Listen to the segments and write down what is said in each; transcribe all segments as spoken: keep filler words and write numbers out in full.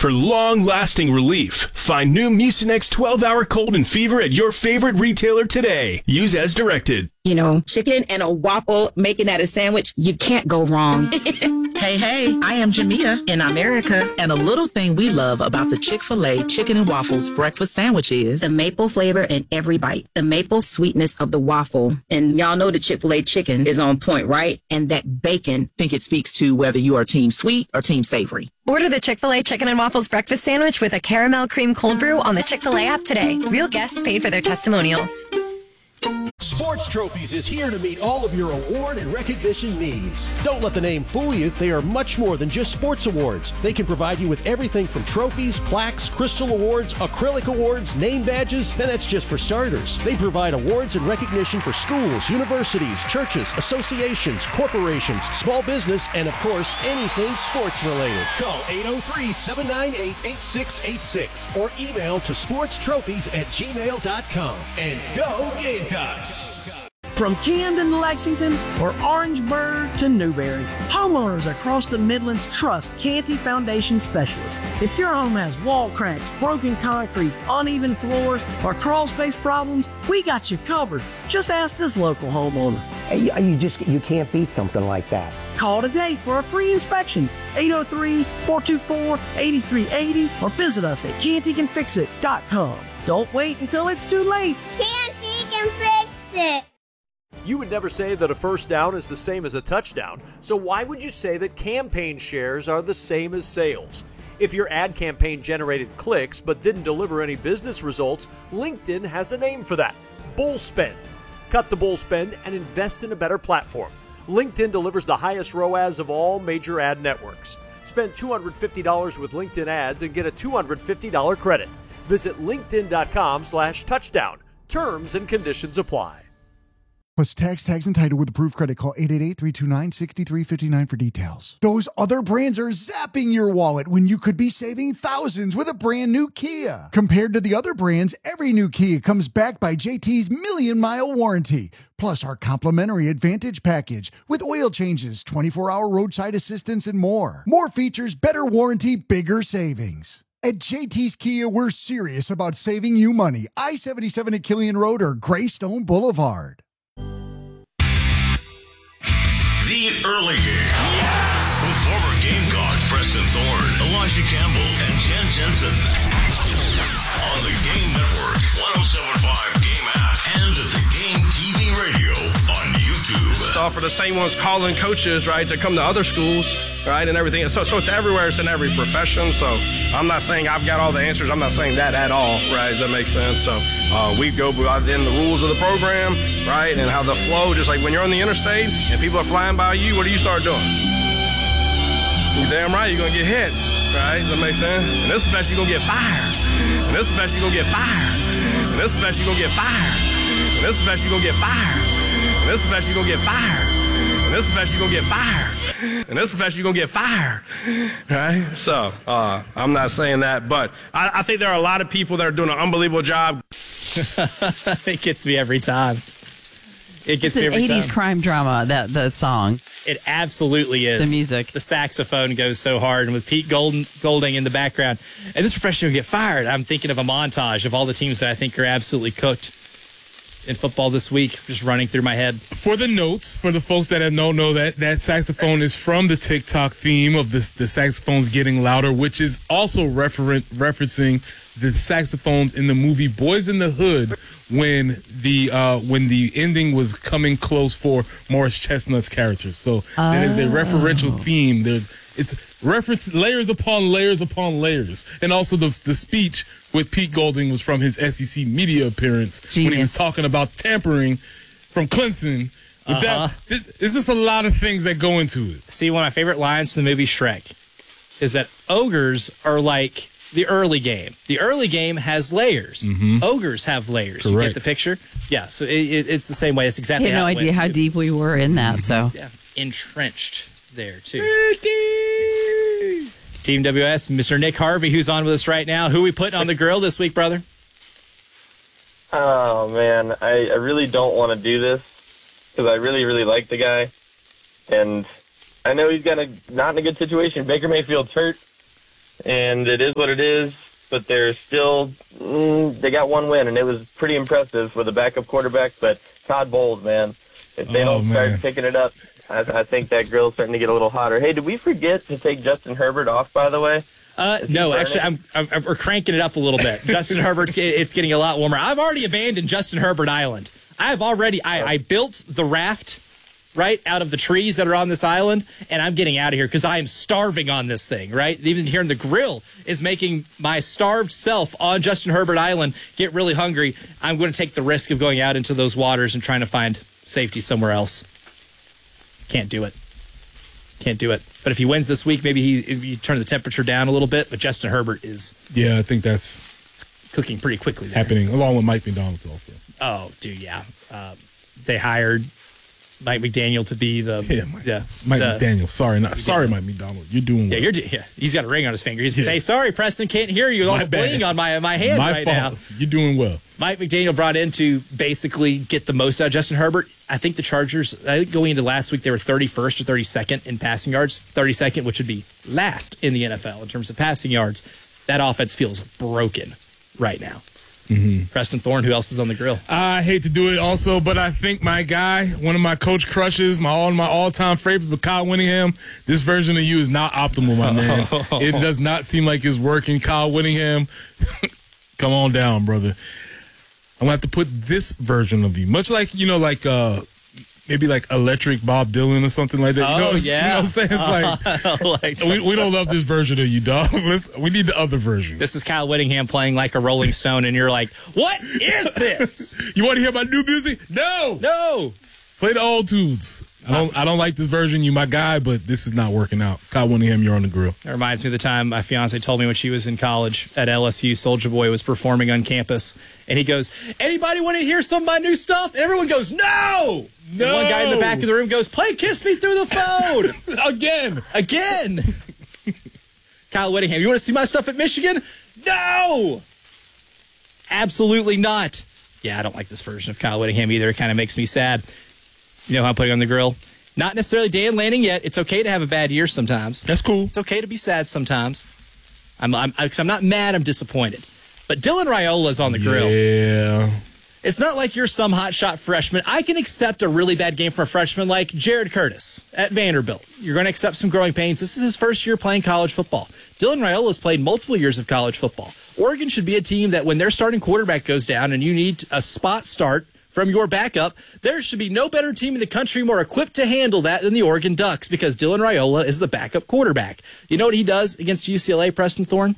For long-lasting relief, find new Mucinex twelve hour cold and fever at your favorite retailer today. Use as directed. You know, chicken and a waffle, making that a sandwich, you can't go wrong. Hey, hey, I am Jamia in America, and a little thing we love about the Chick-fil-A Chicken and Waffles breakfast sandwich is the maple flavor in every bite, the maple sweetness of the waffle. And y'all know the Chick-fil-A chicken is on point, right? And that bacon. I think it speaks to whether you are team sweet or team savory. Order the Chick-fil-A Chicken and Waffles breakfast sandwich with a caramel cream cold brew on the Chick-fil-A app today. Real guests paid for their testimonials. Sports Trophies is here to meet all of your award and recognition needs. Don't let the name fool you. They are much more than just sports awards. They can provide you with everything from trophies, plaques, crystal awards, acrylic awards, name badges, and that's just for starters. They provide awards and recognition for schools, universities, churches, associations, corporations, small business, and of course, anything sports related. Call eight oh three, seven nine eight, eight six eight six or email to sportstrophies at gmail dot com. And go Gamecocks! From Camden to Lexington or Orangeburg to Newberry, homeowners across the Midlands trust Canty Foundation Specialists. If your home has wall cracks, broken concrete, uneven floors, or crawl space problems, we got you covered. Just ask this local homeowner. You, you just you can't beat something like that. Call today for a free inspection. eight oh three, four two four, eight three eight oh or visit us at canty can fix it dot com. Don't wait until it's too late. Canty can fix it. You would never say that a first down is the same as a touchdown, so why would you say that campaign shares are the same as sales? If your ad campaign generated clicks but didn't deliver any business results, LinkedIn has a name for that: bull spend. Cut the bull spend and invest in a better platform. LinkedIn delivers the highest R O A S of all major ad networks. Spend two hundred fifty dollars with LinkedIn ads and get a two hundred fifty dollars credit. Visit linkedin.com slash touchdown. Terms and conditions apply. Plus tax, tags, and title with approved credit. Call eight eight eight, three two nine, six three five nine for details. Those other brands are zapping your wallet when you could be saving thousands with a brand new Kia. Compared to the other brands, every new Kia comes backed by J T's Million Mile Warranty. Plus our complimentary Advantage package with oil changes, twenty-four hour roadside assistance, and more. More features, better warranty, bigger savings. At J T's Kia, we're serious about saving you money. I seventy-seven at Killian Road or Greystone Boulevard. The Early Game. Yes! With former Gamecocks Preston Thorne, Elijah Campbell, and Jen Jensen. On the Game Network, ten seventy-five Game app, and at the Game T V radio on YouTube. Stuff for the same ones calling coaches, right, to come to other schools, right, and everything. So, so it's everywhere. It's in every profession. So I'm not saying I've got all the answers. I'm not saying that at all, right? Does that make sense? So uh, we go in the rules of the program, right, and how the flow, just like when you're on the interstate and people are flying by you, what do you start doing? You're damn right, you're going to get hit, right? Does that make sense? In this profession, you're going to get fired. In this profession, you're going to get fired. In this profession, you're going to get fired. In this profession, you're going to get fired. In this profession, you're going to get fired. In this profession, you're going to get fired. In this profession, you're going to get fired. Right? So, uh, I'm not saying that, but I, I think there are a lot of people that are doing an unbelievable job. It gets me every time. It gets it's me every an eighties time. crime drama, that the song. It absolutely is. The music. The saxophone goes so hard, and with Pete Golden, Golding in the background. And this professional will get fired. I'm thinking of a montage of all the teams that I think are absolutely cooked in football this week, just running through my head. For the notes, for the folks that don't know, that that saxophone is from the TikTok theme of this, the saxophones getting louder, which is also referen- referencing the saxophones in the movie Boys in the Hood, when the uh, when the ending was coming close for Morris Chestnut's characters. So oh. That is a referential theme. There's it's reference layers upon layers upon layers, and also the the speech with Pete Golding was from his S E C media appearance. Genius. When he was talking about tampering from Clemson. With uh-huh. that, it's just a lot of things that go into it. See, one of my favorite lines from the movie Shrek is that ogres are like the early game. The early game has layers. Mm-hmm. Ogres have layers. Correct. You get the picture? Yeah, so it, it, it's the same way. It's exactly how I had how no idea went. how deep we were in that, so. Yeah, entrenched there, too. Team W S, Mister Nick Harvey, who's on with us right now. Who are we putting on the grill this week, brother? Oh, man, I, I really don't want to do this because I really, really like the guy. And I know he's got a, not in a good situation. Baker Mayfield's hurt. and it is what it is. But they're still, mm, they got one win, and it was pretty impressive for the backup quarterback. But Todd Bowles, man, if they Oh, don't man. start picking it up, I, I think that grill's starting to get a little hotter. Hey, did we forget to take Justin Herbert off, by the way? Uh, no, actually, I'm, I'm, I'm- we're cranking it up a little bit. Justin Herbert's get- it's getting a lot warmer. I've already abandoned Justin Herbert Island. I've already I, I built the raft right out of the trees that are on this island, and I'm getting out of here because I am starving on this thing. Right, even here in the grill is making my starved self on Justin Herbert Island get really hungry. I'm going to take the risk of going out into those waters and trying to find safety somewhere else. Can't do it. Can't do it. But if he wins this week, maybe he if you turn the temperature down a little bit. But Justin Herbert is Yeah, I think that's cooking pretty quickly there. happening, along with Mike McDonald also. Oh, dude, yeah. Uh, they hired Mike McDaniel to be the Yeah, Mike, yeah, Mike the- McDaniel. Sorry, not sorry, Mike McDonald. You're doing Yeah, well. you're do- yeah. He's got a ring on his finger. He's gonna Yeah. say, "Sorry, Preston, can't hear you. All My the bad. bling on my my hand My right fault. now." You're doing well. Mike McDaniel brought in to basically get the most out of Justin Herbert. I think the Chargers, I think going into last week, they were thirty-first or thirty-second in passing yards. thirty-second, which would be last in the N F L in terms of passing yards. That offense feels broken right now. Mm-hmm. Preston Thorne, who else is on the grill? I hate to do it also, but I think my guy, one of my coach crushes, my all my all time favorite, but Kyle Whittingham, this version of you is not optimal, my man. It does not seem like it's working. Kyle Whittingham, come on down, brother. I'm gonna have to put this version of you, much like you know, like uh, maybe like Electric Bob Dylan or something like that. You know, Oh, what- yeah. you know what I'm saying? It's like, like we, we don't love this version of you, dog. Let's, we need the other version. This is Kyle Whittingham playing like a Rolling Stone, and you're like, "What is this? You want to hear my new music? No, no. Play the old tunes. I don't. I don't like this version. You my guy, but this is not working out. Kyle Whittingham, you're on the grill. That reminds me of the time my fiance told me when she was in college at L S U, Soulja Boy was performing on campus, and he goes, "Anybody want to hear some of my new stuff?" And everyone goes, "No!" No. And one guy in the back of the room goes, "Play Kiss Me Through the Phone." Again. Again. Kyle Whittingham, you want to see my stuff at Michigan? No! Absolutely not. Yeah, I don't like this version of Kyle Whittingham either. It kind of makes me sad. You know how I'm putting on the grill? Not necessarily Dan Lanning yet. It's okay to have a bad year sometimes. That's cool. It's okay to be sad sometimes. I'm I'm, I, 'cause I'm not mad. I'm disappointed. But Dylan Raiola's on the grill. Yeah. It's not like you're some hotshot freshman. I can accept a really bad game for a freshman like Jared Curtis at Vanderbilt. You're going to accept some growing pains. This is his first year playing college football. Dylan Raiola's played multiple years of college football. Oregon should be a team that when their starting quarterback goes down and you need a spot start from your backup, there should be no better team in the country more equipped to handle that than the Oregon Ducks because Dylan Raiola is the backup quarterback. You know what he does against U C L A, Preston Thorne?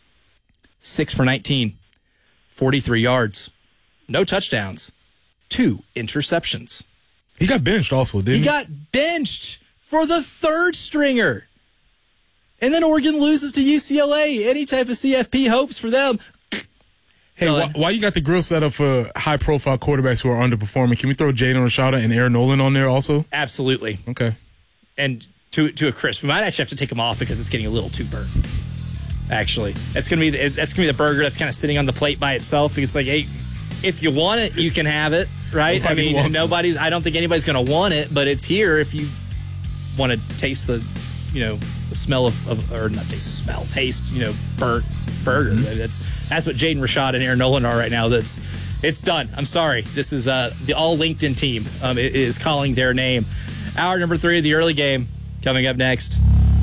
Six for nineteen, forty-three yards, no touchdowns, two interceptions. He got benched also, didn't he? He got benched for the third stringer. And then Oregon loses to U C L A. Any type of C F P hopes for them. Hey, why, why you got the grill set up for high-profile quarterbacks who are underperforming? Can we throw Jaden Rashada and Aaron Nolan on there also? Absolutely. Okay. And to to a crisp. We might actually have to take them off because it's getting a little too burnt. Actually, that's gonna be the, that's gonna be the burger that's kind of sitting on the plate by itself. It's like, hey, if you want it, you can have it, right? Nobody I mean, wants nobody's. I don't think anybody's gonna want it, but it's here if you want to taste the, you know, the smell of, of or not taste the smell, taste, you know, burnt burger. Mm-hmm. That's that's what Jaden Rashad and Aaron Nolan are right now. That's it's done. I'm sorry. This is uh, the all LinkedIn team um, is calling their name. Hour number three of the early game coming up next.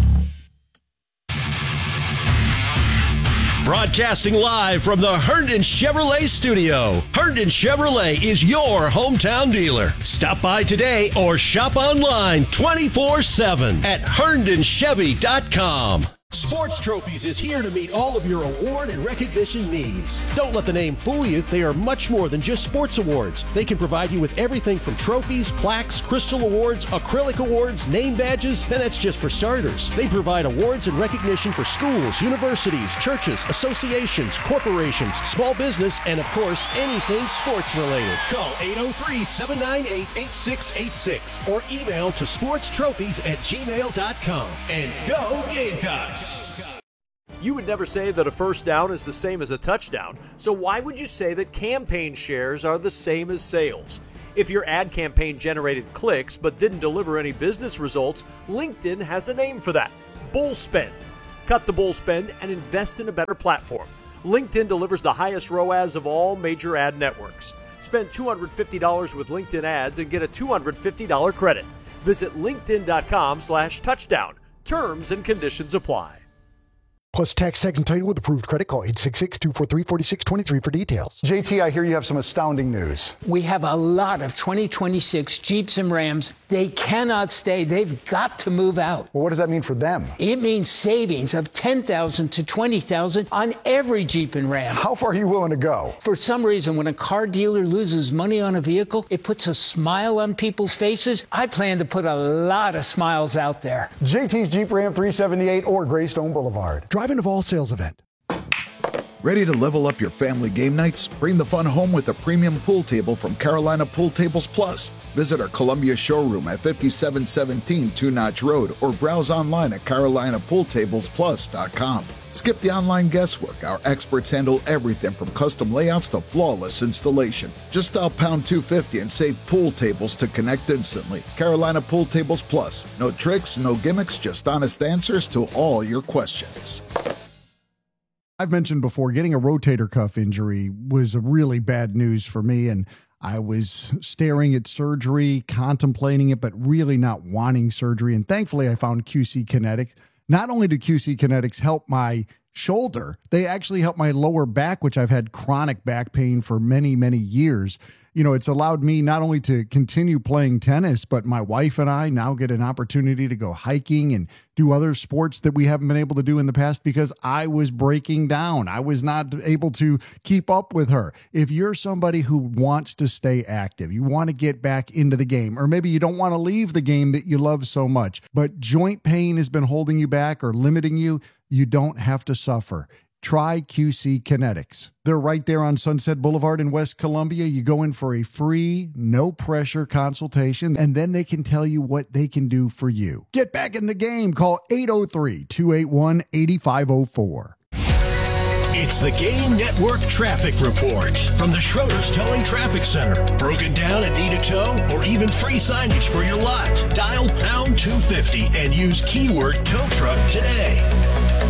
Broadcasting live from the Herndon Chevrolet studio. Herndon Chevrolet is your hometown dealer. Stop by today or shop online twenty-four seven at herndon chevy dot com. Sports Trophies is here to meet all of your award and recognition needs. Don't let the name fool you. They are much more than just sports awards. They can provide you with everything from trophies, plaques, crystal awards, acrylic awards, name badges, and that's just for starters. They provide awards and recognition for schools, universities, churches, associations, corporations, small business, and of course, anything sports related. Call eight oh three, seven nine eight, eight six eight six or email to sportstrophies at gmail dot com. And go Gamecocks! You would never say that a first down is the same as a touchdown, so why would you say that campaign shares are the same as sales? If your ad campaign generated clicks but didn't deliver any business results, LinkedIn has a name for that: bull spend. Cut the bull spend and invest in a better platform. LinkedIn delivers the highest R O A S of all major ad networks. Spend two hundred fifty dollars with LinkedIn ads and get a two hundred fifty dollars credit. Visit linkedin.com slash touchdown. Terms and conditions apply. Plus tax, tags, and title with approved credit. Call eight six six, two four three, four six two three for details. J T, I hear you have some astounding news. We have a lot of twenty twenty-six Jeeps and Rams. They cannot stay. They've got to move out. Well, what does that mean for them? It means savings of ten thousand dollars to twenty thousand dollars on every Jeep and Ram. How far are you willing to go? For some reason, when a car dealer loses money on a vehicle, it puts a smile on people's faces. I plan to put a lot of smiles out there. J T's Jeep Ram three seventy-eight or Greystone Boulevard. Drive into All Sales event. Ready to level up your family game nights? Bring the fun home with a premium pool table from Carolina Pool Tables Plus. Visit our Columbia showroom at fifty-seven seventeen Two Notch Road or browse online at carolina pool tables plus dot com. Skip the online guesswork. Our experts handle everything from custom layouts to flawless installation. Just dial pound two fifty and save pool tables to connect instantly. Carolina Pool Tables Plus. No tricks, no gimmicks, just honest answers to all your questions. I've mentioned before, getting a rotator cuff injury was a really bad news for me, and I was staring at surgery, contemplating it, but really not wanting surgery. And thankfully, I found Q C Kinetics. Not only do Q C Kinetics help my shoulder, they actually help my lower back, which I've had chronic back pain for many, many years. You know, it's allowed me not only to continue playing tennis, but my wife and I now get an opportunity to go hiking and do other sports that we haven't been able to do in the past because I was breaking down. I was not able to keep up with her. If you're somebody who wants to stay active, you want to get back into the game, or maybe you don't want to leave the game that you love so much, but joint pain has been holding you back or limiting you, you don't have to suffer. Try Q C Kinetics. They're right there on Sunset Boulevard in West Columbia. You go in for a free, no-pressure consultation, and then they can tell you what they can do for you. Get back in the game. Call eight oh three, two eight one, eight five oh four. It's the Game Network Traffic Report from the Schroeder's Towing Traffic Center. Broken down and need a tow or even free signage for your lot? Dial pound two fifty and use keyword tow truck today.